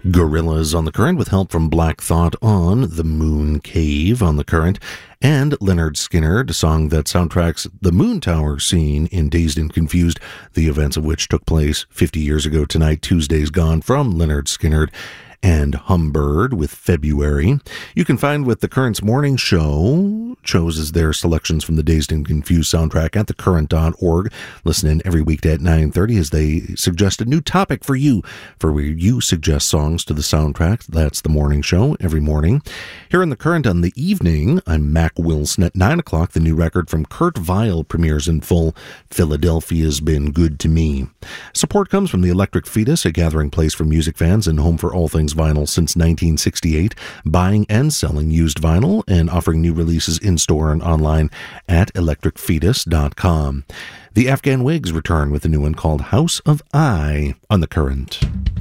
Gorillaz on the Current with help from Black Thought on The Moon Cave on the Current, and Lynyrd Skynyrd, a song that soundtracks the Moon Tower scene in Dazed and Confused, the events of which took place 50 years ago tonight. Tuesday's Gone from Lynyrd Skynyrd, and Humbird with February. You can find what The Current's morning show chooses their selections from the Dazed and Confused soundtrack at thecurrent.org. Listen in every weekday at 9:30 as they suggest a new topic for you, for where you suggest songs to the soundtrack. That's the morning show every morning. Here in The Current on the evening, I'm Mac Wilson. At 9 o'clock, the new record from Kurt Vile premieres in full, Philadelphia's Been Good to Me. Support comes from the Electric Fetus, a gathering place for music fans and home for all things vinyl since 1968, buying and selling used vinyl and offering new releases in-store and online at electricfetus.com. The Afghan Wigs return with a new one called House of I on the Current.